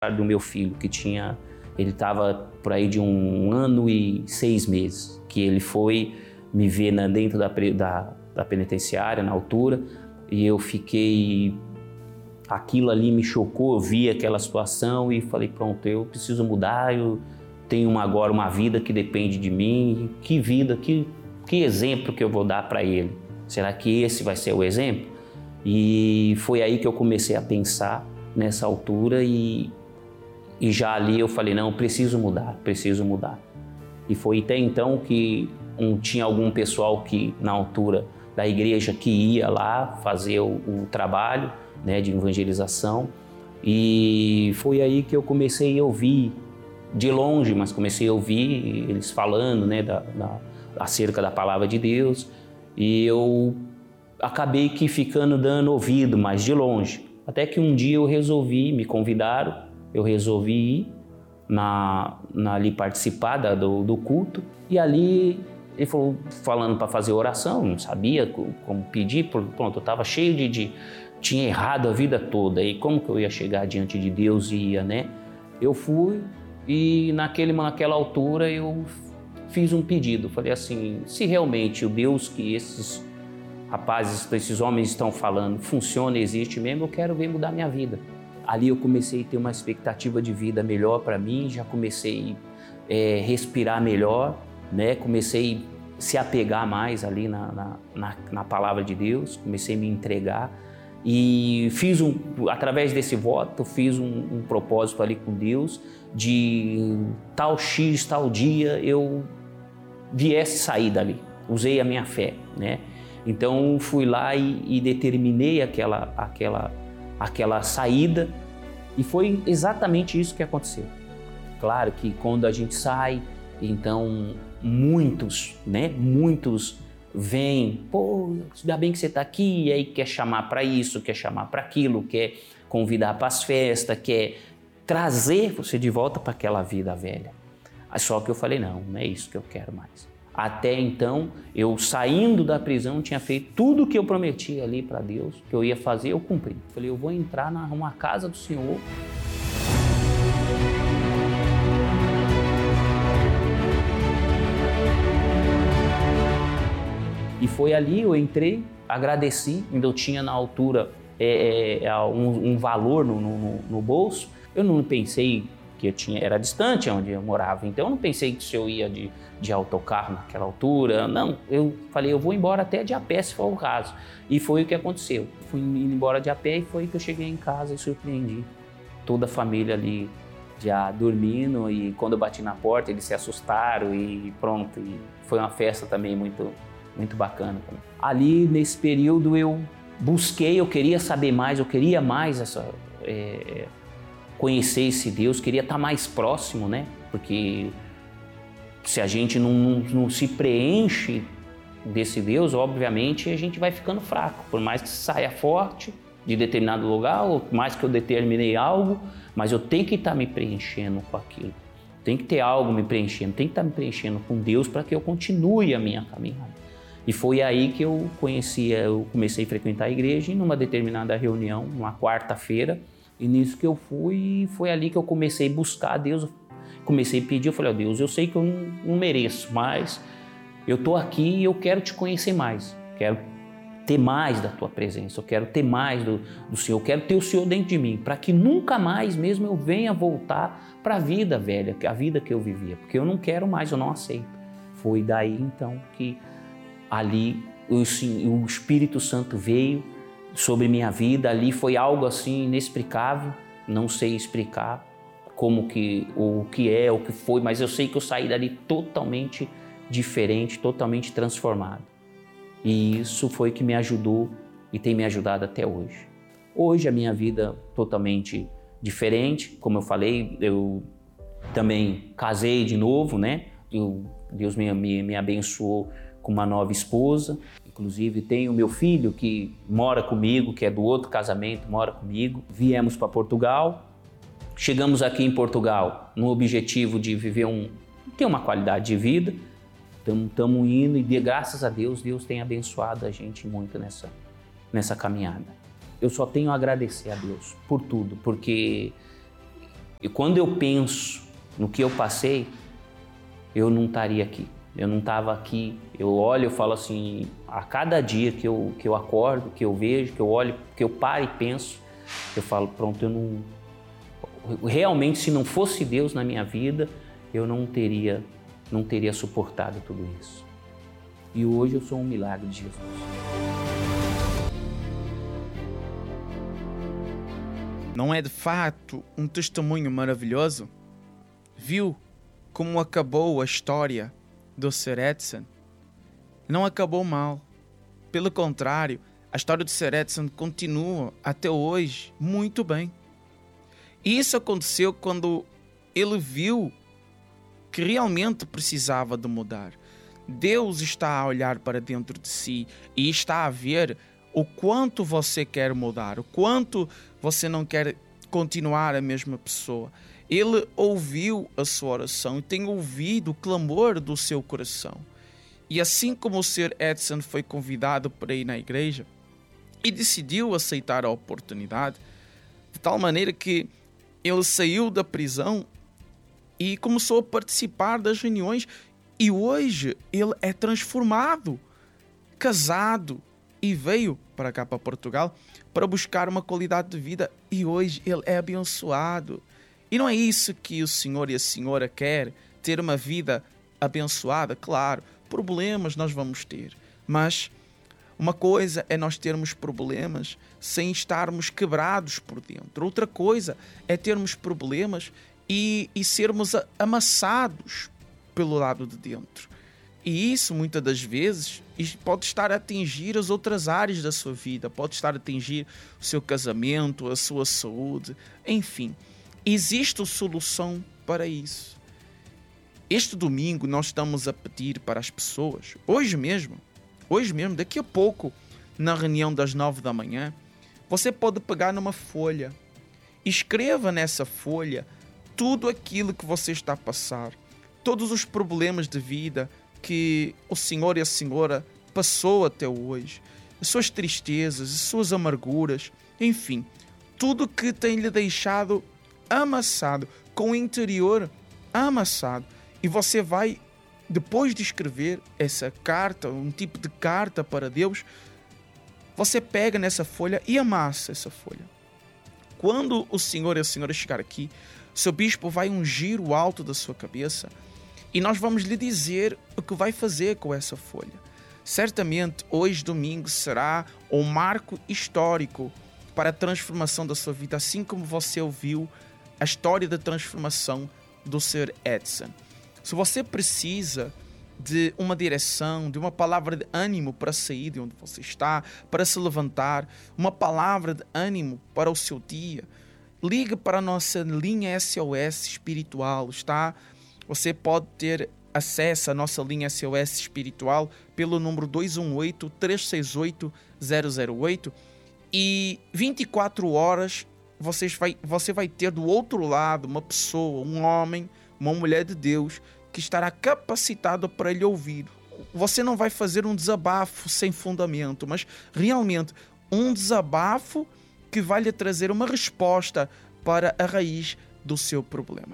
do meu filho, ele estava por aí de 1 ano e 6 meses, que ele foi me ver dentro da penitenciária, na altura, e eu fiquei... Aquilo ali me chocou, eu vi aquela situação e falei, pronto, eu preciso mudar, eu tenho agora uma vida que depende de mim, que vida, que exemplo que eu vou dar para ele? Será que esse vai ser o exemplo? E foi aí que eu comecei a pensar nessa altura e já ali eu falei, não, preciso mudar. E foi até então que tinha algum pessoal que na altura da igreja que ia lá fazer o trabalho, né, de evangelização, e foi aí que eu comecei a ouvir, de longe, mas comecei a ouvir eles falando, né, acerca da palavra de Deus, e eu acabei que ficando dando ouvido, mas de longe. Até que um dia me convidaram, eu resolvi ir ali participar do culto, e ali ele falou, falando para fazer oração, não sabia como pedir, pronto, eu estava cheio tinha errado a vida toda, e como que eu ia chegar diante de Deus e ia, né? Eu fui e naquela altura eu fiz um pedido, falei assim, se realmente o Deus que esses rapazes, esses homens estão falando, funciona, existe mesmo, eu quero ver mudar minha vida. Ali eu comecei a ter uma expectativa de vida melhor para mim, já comecei a respirar melhor, né? Comecei a se apegar mais ali na palavra de Deus, comecei a me entregar e através desse voto, fiz um propósito ali com Deus de tal dia eu viesse sair dali, usei a minha fé, né? Então fui lá e determinei aquela saída e foi exatamente isso que aconteceu. Claro que quando a gente sai, então muitos vêm, pô, ainda bem que você está aqui, e aí quer chamar para isso, quer chamar para aquilo, quer convidar para as festas, quer trazer você de volta para aquela vida velha. Só que eu falei, não é isso que eu quero mais. Até então, eu saindo da prisão, tinha feito tudo o que eu prometi ali para Deus, que eu ia fazer, eu cumpri. Falei, eu vou entrar numa casa do Senhor. E foi ali, eu entrei, agradeci, ainda eu tinha na altura um valor no bolso. Eu não pensei que era distante onde eu morava, então eu não pensei que se eu ia de autocarro naquela altura, não. Eu falei, eu vou embora até de a pé se for o caso. E foi o que aconteceu. Fui indo embora de a pé e foi que eu cheguei em casa e surpreendi toda a família ali já dormindo, e quando eu bati na porta eles se assustaram e pronto. E foi uma festa também muito bacana. Ali, nesse período, eu busquei, eu queria saber mais, eu queria mais conhecer esse Deus, queria estar mais próximo, né? Porque se a gente não se preenche desse Deus, obviamente, a gente vai ficando fraco. Por mais que saia forte de determinado lugar, ou mais que eu determinei algo, mas eu tenho que estar me preenchendo com aquilo. Tem que ter algo me preenchendo, tem que estar me preenchendo com Deus para que eu continue a minha caminhada. E foi aí que eu comecei a frequentar a igreja, e numa determinada reunião, uma quarta-feira, e nisso que eu fui, foi ali que eu comecei a buscar a Deus, comecei a pedir, eu falei, ó Deus, eu sei que eu não mereço, mas eu estou aqui e eu quero te conhecer mais, quero ter mais da tua presença, eu quero ter mais do Senhor, eu quero ter o Senhor dentro de mim, para que nunca mais mesmo eu venha voltar para a vida velha, a vida que eu vivia, porque eu não quero mais, eu não aceito. Foi daí então que ali o Espírito Santo veio sobre minha vida, ali foi algo assim inexplicável, não sei explicar o que foi, mas eu sei que eu saí dali totalmente diferente, totalmente transformado. E isso foi que me ajudou e tem me ajudado até hoje. Hoje a minha vida totalmente diferente, como eu falei, eu também casei de novo, né? Deus me abençoou com uma nova esposa, inclusive tenho meu filho que mora comigo, que é do outro casamento, mora comigo. Viemos para Portugal, chegamos aqui em Portugal no objetivo de ter uma qualidade de vida. Estamos indo e graças a Deus, Deus tem abençoado a gente muito nessa caminhada. Eu só tenho a agradecer a Deus por tudo, porque E quando eu penso no que eu passei, eu não estaria aqui. Eu não estava aqui. Eu olho e falo assim, a cada dia que eu acordo, que eu vejo, que eu olho, que eu paro e penso, eu falo, pronto, eu não... Realmente, se não fosse Deus na minha vida, eu não teria suportado tudo isso. E hoje eu sou um milagre de Jesus. Não é de fato um testemunho maravilhoso? Viu como acabou a história do Sr. Edson? Não acabou mal. Pelo contrário, a história do Sr. Edson continua até hoje muito bem. E isso aconteceu quando ele viu que realmente precisava de mudar. Deus está a olhar para dentro de si e está a ver o quanto você quer mudar, o quanto você não quer continuar a mesma pessoa. Ele ouviu a sua oração e tem ouvido o clamor do seu coração. E assim como o Sr. Edson foi convidado para ir na igreja e decidiu aceitar a oportunidade, de tal maneira que ele saiu da prisão e começou a participar das reuniões, e hoje ele é transformado, casado, e veio para cá, para Portugal, para buscar uma qualidade de vida, e hoje ele é abençoado. E não é isso que o senhor e a senhora querem, ter uma vida abençoada? Claro, problemas nós vamos ter, mas uma coisa é nós termos problemas sem estarmos quebrados por dentro. Outra coisa é termos problemas e sermos amassados pelo lado de dentro. E isso, muitas das vezes, pode estar a atingir as outras áreas da sua vida, pode estar a atingir o seu casamento, a sua saúde, enfim. Existe solução para isso. Este domingo nós estamos a pedir para as pessoas, hoje mesmo, daqui a pouco, na reunião das 9 da manhã, você pode pegar numa folha, escreva nessa folha tudo aquilo que você está a passar, todos os problemas de vida que o senhor e a senhora passou até hoje, as suas tristezas, as suas amarguras, enfim, tudo que tem lhe deixado amassado, com o interior amassado. E você vai, depois de escrever essa carta, um tipo de carta para Deus, você pega nessa folha e amassa essa folha. Quando o senhor e a senhora chegar aqui, o seu bispo vai ungir o alto da sua cabeça e nós vamos lhe dizer o que vai fazer com essa folha. Certamente, hoje, domingo, será um marco histórico para a transformação da sua vida, assim como você ouviu a história da transformação do Sr. Edson. Se você precisa de uma direção, de uma palavra de ânimo para sair de onde você está, para se levantar, uma palavra de ânimo para o seu dia, ligue para a nossa linha SOS espiritual, está? Você pode ter acesso à nossa linha SOS espiritual pelo número 218-368-008 e 24 horas você vai ter do outro lado uma pessoa, um homem, uma mulher de Deus que estará capacitado para lhe ouvir. Você não vai fazer um desabafo sem fundamento, mas realmente um desabafo que vai lhe trazer uma resposta para a raiz do seu problema.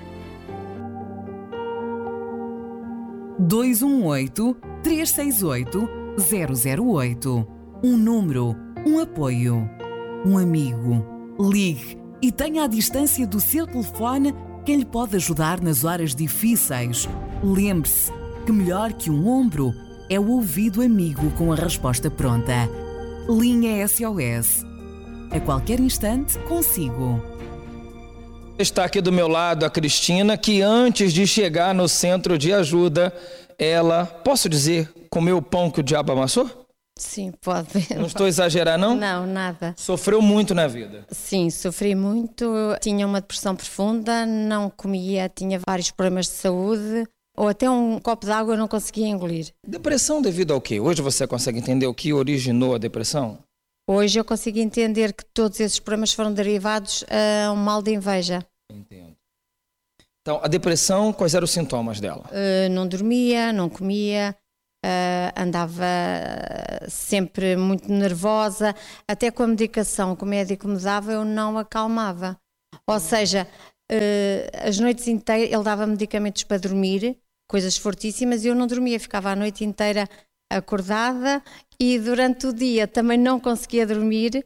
218-368-008. Um número, um apoio, um amigo. Ligue e tenha à distância do seu telefone quem lhe pode ajudar nas horas difíceis. Lembre-se que melhor que um ombro é o ouvido amigo com a resposta pronta. Linha SOS. A qualquer instante, consigo. Está aqui do meu lado a Cristina, que antes de chegar no centro de ajuda, ela, posso dizer, comeu o pão que o diabo amassou? Sim, pode. Não estou a exagerar, não? Não, nada. Sofreu muito na vida? Sim, sofri muito. Tinha uma depressão profunda, não comia, tinha vários problemas de saúde, ou até um copo de água eu não conseguia engolir. Depressão devido ao quê? Hoje você consegue entender o que originou a depressão? Hoje eu consigo entender que todos esses problemas foram derivados a um mal de inveja. Entendo. Então, a depressão, quais eram os sintomas dela? Não dormia, não comia, andava sempre muito nervosa, até com a medicação que o médico me dava eu não acalmava. Ou seja, as noites inteiras, ele dava medicamentos para dormir, coisas fortíssimas, e eu não dormia, ficava a noite inteira acordada e durante o dia também não conseguia dormir.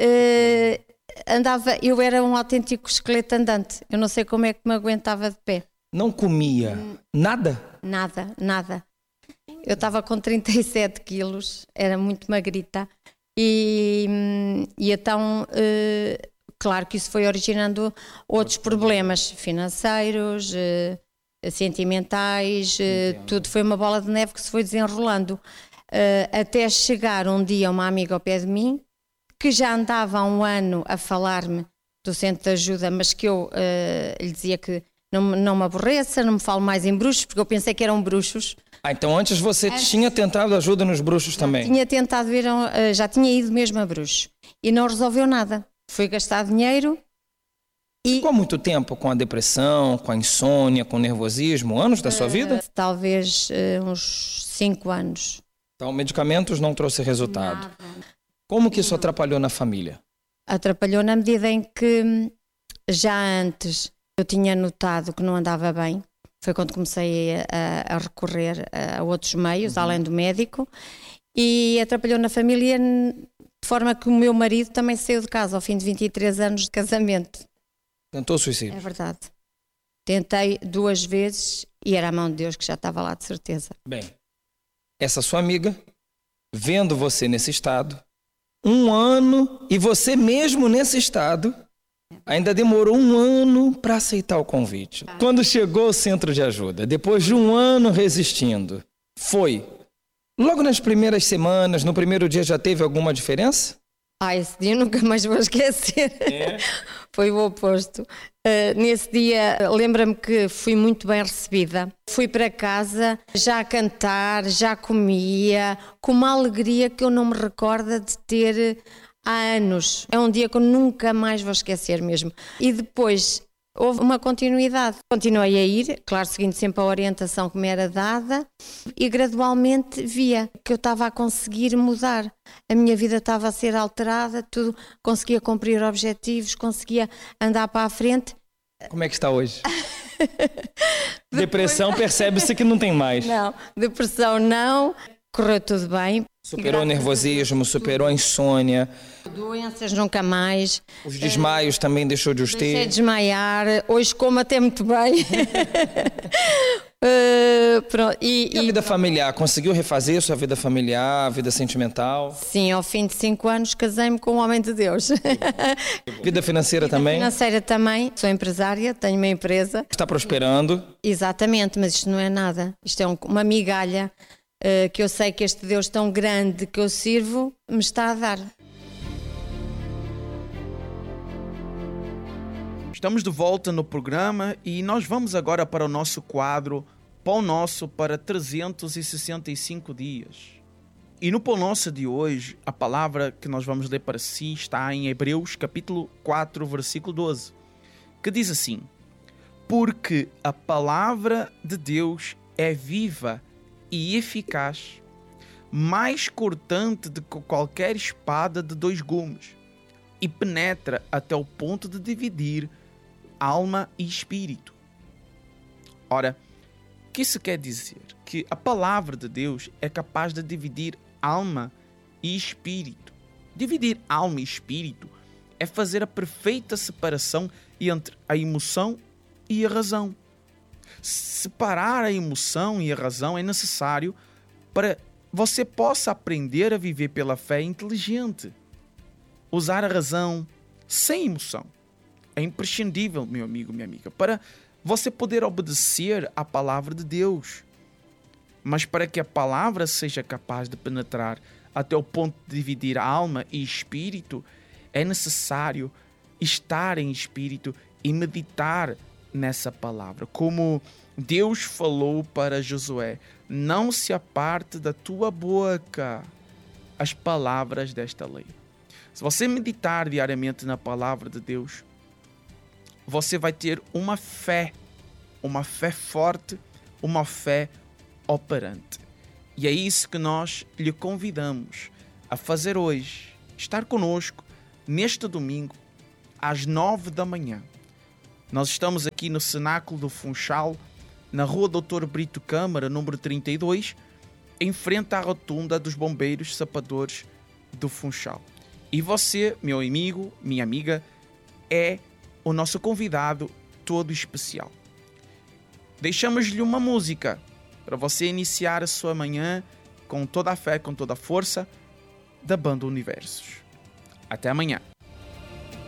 Eu era um autêntico esqueleto andante, eu não sei como é que me aguentava de pé. Não comia nada? Nada. Eu estava com 37 quilos, era muito magrita e então, claro que isso foi originando outros problemas financeiros, sentimentais, tudo foi uma bola de neve que se foi desenrolando, até chegar um dia uma amiga ao pé de mim, que já andava há um ano a falar-me do centro de ajuda, mas que eu lhe dizia que não me aborreça, não me fale mais em bruxos, porque eu pensei que eram bruxos. Então antes você tinha tentado ajuda nos bruxos também? Tinha tentado ver, já tinha ido mesmo a bruxos e não resolveu nada. Foi gastar dinheiro e... Ficou muito tempo com a depressão, com a insônia, com o nervosismo? Anos da sua vida? Talvez uns 5 anos. Então medicamentos não trouxe resultado. Nada. Como que isso atrapalhou na família? Atrapalhou na medida em que já antes eu tinha notado que não andava bem. Foi quando comecei a recorrer a outros meios, além do médico, e atrapalhou na família de forma que o meu marido também saiu de casa ao fim de 23 anos de casamento. Tentou suicídio? É verdade. Tentei 2 vezes e era a mão de Deus que já estava lá, de certeza. Bem, essa sua amiga, vendo você nesse estado, 1 ano, e você mesmo nesse estado, ainda demorou 1 ano para aceitar o convite. Quando chegou ao centro de ajuda, depois de 1 ano resistindo, foi? Logo nas primeiras semanas, no primeiro dia, já teve alguma diferença? Esse dia eu nunca mais vou esquecer. Foi o oposto. Nesse dia, lembra-me que fui muito bem recebida. Fui para casa já a cantar, já comia, com uma alegria que eu não me recordo de ter há anos. É um dia que eu nunca mais vou esquecer mesmo. E depois houve uma continuidade. Continuei a ir, claro, seguindo sempre a orientação que me era dada, e gradualmente via que eu estava a conseguir mudar. A minha vida estava a ser alterada, tudo, conseguia cumprir objetivos, conseguia andar para a frente. Como é que está hoje? Depressão, percebe-se que não tem mais. Não, depressão não, correu tudo bem. Superou o nervosismo, superou a insônia. Doenças nunca mais. Os desmaios também deixou de os ter. Deixei de desmaiar, hoje como até muito bem. Pronto. E a vida familiar? Conseguiu refazer sua vida familiar, vida sentimental? Sim, ao fim de 5 anos casei-me com um homem de Deus. Vida financeira também? Financeira também. Sou empresária, tenho uma empresa. Está prosperando? Exatamente, mas isto não é nada. Isto é uma migalha que eu sei que este Deus tão grande que eu sirvo me está a dar. Estamos de volta no programa e nós vamos agora para o nosso quadro Pão Nosso para 365 dias. E no Pão Nosso de hoje, a palavra que nós vamos ler para si está em Hebreus capítulo 4, versículo 12, que diz assim: Porque a palavra de Deus é viva e eficaz, mais cortante do que qualquer espada de 2 gumes, e penetra até o ponto de dividir alma e espírito. Ora, o que isso quer dizer? Que a palavra de Deus é capaz de dividir alma e espírito. Dividir alma e espírito é fazer a perfeita separação entre a emoção e a razão. Separar a emoção e a razão é necessário para você possa aprender a viver pela fé inteligente. Usar a razão sem emoção é imprescindível, meu amigo, minha amiga, para você poder obedecer à palavra de Deus. Mas para que a palavra seja capaz de penetrar até o ponto de dividir alma e espírito, é necessário estar em espírito e meditar nessa palavra. Como Deus falou para Josué: não se aparte da tua boca as palavras desta lei. Se você meditar diariamente na palavra de Deus, você vai ter uma fé forte, uma fé operante. E é isso que nós lhe convidamos a fazer hoje. Estar conosco neste domingo, às 9 da manhã, Nós estamos aqui no Cenáculo do Funchal, na Rua Doutor Brito Câmara, número 32, em frente à rotunda dos Bombeiros Sapadores do Funchal. E você, meu amigo, minha amiga, é o nosso convidado todo especial. Deixamos-lhe uma música para você iniciar a sua manhã com toda a fé, com toda a força da Banda Universos. Até amanhã.